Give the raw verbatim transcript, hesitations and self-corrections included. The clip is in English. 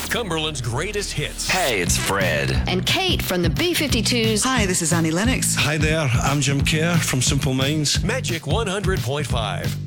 Cumberland's greatest hits. Hey, it's Fred. And Kate from the B fifty-twos. Hi, this is Annie Lennox. Hi there, I'm Jim Kerr from Simple Minds. Magic one hundred point five.